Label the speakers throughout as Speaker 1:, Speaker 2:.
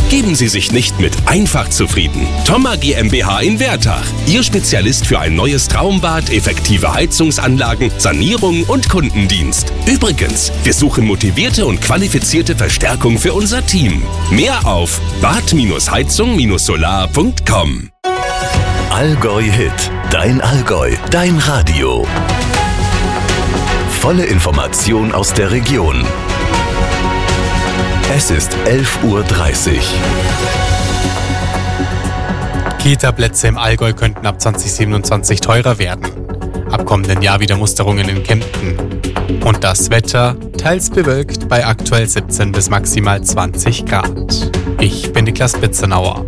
Speaker 1: Geben Sie sich nicht mit einfach zufrieden. Thoma GmbH in Wertach. Ihr Spezialist für ein neues Traumbad, effektive Heizungsanlagen, Sanierung und Kundendienst. Übrigens, wir suchen motivierte und qualifizierte Verstärkung für unser Team. Mehr auf bad-heizung-solar.com.
Speaker 2: Allgäu Hit. Dein Allgäu. Dein Radio. Volle Information aus der Region. Es ist 11:30 Uhr.
Speaker 3: Kita-Plätze im Allgäu könnten ab 2027 teurer werden. Ab kommenden Jahr wieder Musterungen in Kempten. Und das Wetter teils bewölkt bei aktuell 17 bis maximal 20 Grad. Ich bin Niklas Bitzenauer.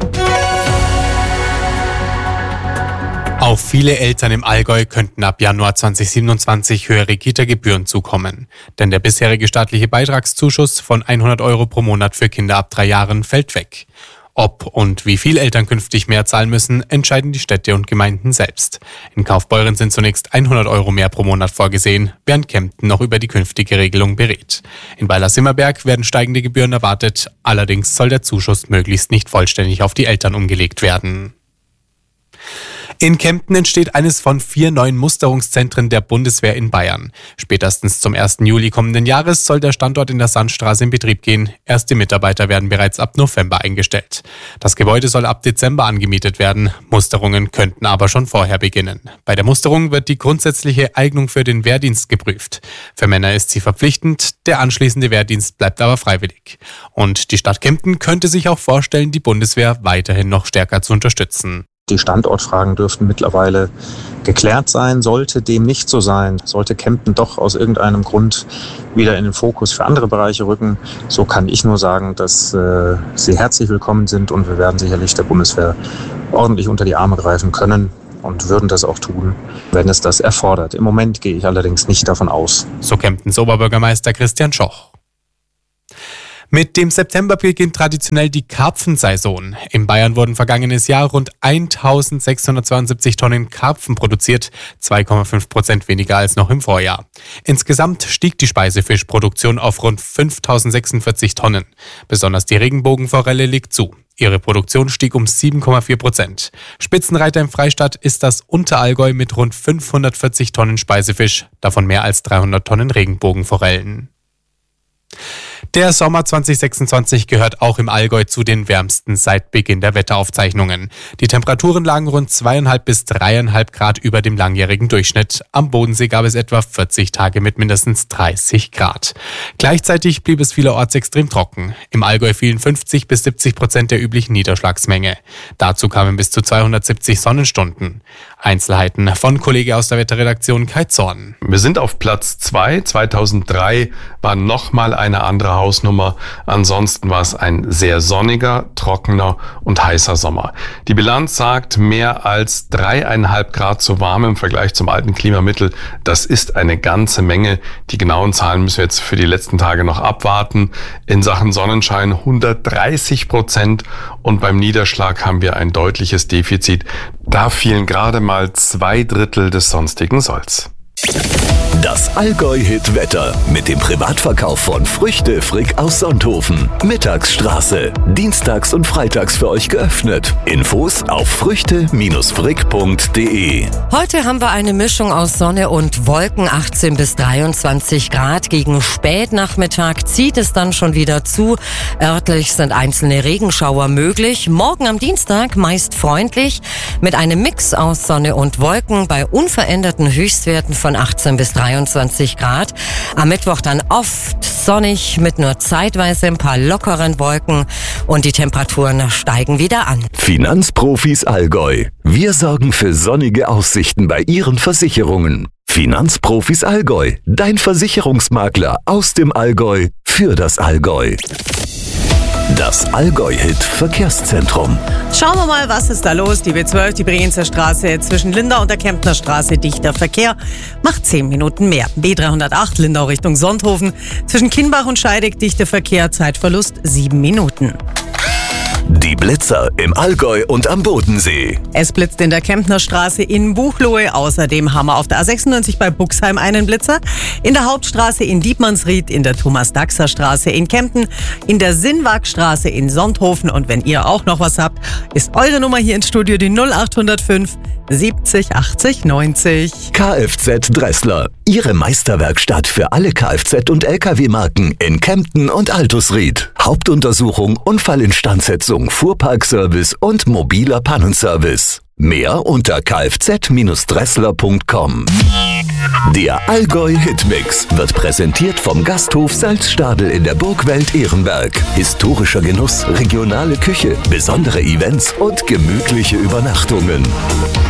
Speaker 3: Auf viele Eltern im Allgäu könnten ab Januar 2027 höhere Kita-Gebühren zukommen. Denn der bisherige staatliche Beitragszuschuss von 100 € pro Monat für Kinder ab 3 Jahren fällt weg. Ob und wie viel Eltern künftig mehr zahlen müssen, entscheiden die Städte und Gemeinden selbst. In Kaufbeuren sind zunächst 100 € mehr pro Monat vorgesehen, während Kempten noch über die künftige Regelung berät. In Weiler-Simmerberg werden steigende Gebühren erwartet, allerdings soll der Zuschuss möglichst nicht vollständig auf die Eltern umgelegt werden. In Kempten entsteht eines von 4 neuen Musterungszentren der Bundeswehr in Bayern. Spätestens zum 1. Juli kommenden Jahres soll der Standort in der Sandstraße in Betrieb gehen. Erste Mitarbeiter werden bereits ab November eingestellt. Das Gebäude soll ab Dezember angemietet werden. Musterungen könnten aber schon vorher beginnen. Bei der Musterung wird die grundsätzliche Eignung für den Wehrdienst geprüft. Für Männer ist sie verpflichtend, der anschließende Wehrdienst bleibt aber freiwillig. Und die Stadt Kempten könnte sich auch vorstellen, die Bundeswehr weiterhin noch stärker zu unterstützen.
Speaker 4: Die Standortfragen dürften mittlerweile geklärt sein. Sollte dem nicht so sein, sollte Kempten doch aus irgendeinem Grund wieder in den Fokus für andere Bereiche rücken, so kann ich nur sagen, dass Sie herzlich willkommen sind und wir werden sicherlich der Bundeswehr ordentlich unter die Arme greifen können und würden das auch tun, wenn es das erfordert. Im Moment gehe ich allerdings nicht davon aus.
Speaker 3: So Kemptens Oberbürgermeister Christian Schoch. Mit dem September beginnt traditionell die Karpfensaison. In Bayern wurden vergangenes Jahr rund 1.672 Tonnen Karpfen produziert, 2,5% weniger als noch im Vorjahr. Insgesamt stieg die Speisefischproduktion auf rund 5.046 Tonnen. Besonders die Regenbogenforelle legt zu. Ihre Produktion stieg um 7,4%. Spitzenreiter im Freistaat ist das Unterallgäu mit rund 540 Tonnen Speisefisch, davon mehr als 300 Tonnen Regenbogenforellen. Der Sommer 2026 gehört auch im Allgäu zu den wärmsten seit Beginn der Wetteraufzeichnungen. Die Temperaturen lagen rund 2,5 bis 3,5 Grad über dem langjährigen Durchschnitt. Am Bodensee gab es etwa 40 Tage mit mindestens 30 Grad. Gleichzeitig blieb es vielerorts extrem trocken. Im Allgäu fielen 50 bis 70% der üblichen Niederschlagsmenge. Dazu kamen bis zu 270 Sonnenstunden. Einzelheiten von Kollege aus der Wetterredaktion Kai Zorn.
Speaker 5: Wir sind auf Platz 2. 2003 war nochmal eine andere Hausnummer. Ansonsten war es ein sehr sonniger, trockener und heißer Sommer. Die Bilanz sagt, mehr als 3,5 Grad zu warm im Vergleich zum alten Klimamittel. Das ist eine ganze Menge. Die genauen Zahlen müssen wir jetzt für die letzten Tage noch abwarten. In Sachen Sonnenschein 130% und beim Niederschlag haben wir ein deutliches Defizit. Da fielen gerade mal 2/3 des sonstigen Solls.
Speaker 2: Das Allgäu-Hit-Wetter mit dem Privatverkauf von Früchte Frick aus Sonthofen. Mittagsstraße. Dienstags und freitags für euch geöffnet. Infos auf früchte-frick.de.
Speaker 6: Heute haben wir eine Mischung aus Sonne und Wolken, 18 bis 23 Grad. Gegen Spätnachmittag zieht es dann schon wieder zu. Örtlich sind einzelne Regenschauer möglich. Morgen am Dienstag meist freundlich mit einem Mix aus Sonne und Wolken bei unveränderten Höchstwerten von 18 bis 23 Grad. Am Mittwoch dann oft sonnig mit nur zeitweise ein paar lockeren Wolken und die Temperaturen steigen wieder an.
Speaker 2: Finanzprofis Allgäu. Wir sorgen für sonnige Aussichten bei Ihren Versicherungen. Finanzprofis Allgäu. Dein Versicherungsmakler aus dem Allgäu für das Allgäu. Das Allgäu-Hit-Verkehrszentrum.
Speaker 7: Schauen wir mal, was ist da los? Die B12, die Brienzer Straße zwischen Lindau und der Kemptner Straße, dichter Verkehr, macht 10 Minuten mehr. B308 Lindau Richtung Sonthofen, zwischen Kienbach und Scheidegg, dichter Verkehr, Zeitverlust 7 Minuten.
Speaker 2: Die Blitzer im Allgäu und am Bodensee.
Speaker 7: Es blitzt in der Kemptner Straße in Buchloe. Außerdem haben wir auf der A96 bei Buxheim einen Blitzer. In der Hauptstraße in Dietmannsried, in der Thomas-Daxer-Straße in Kempten, in der Sinnwagstraße in Sonthofen. Und wenn ihr auch noch was habt, ist eure Nummer hier ins Studio die 0805 70 80 90.
Speaker 2: Kfz Dressler. Ihre Meisterwerkstatt für alle Kfz- und Lkw-Marken in Kempten und Altusried. Hauptuntersuchung, Unfallinstandsetzung, Fuhrparkservice und mobiler Pannenservice. Mehr unter kfz-dressler.com. Der Allgäu-Hitmix wird präsentiert vom Gasthof Salzstadel in der Burgwelt Ehrenberg. Historischer Genuss, regionale Küche, besondere Events und gemütliche Übernachtungen.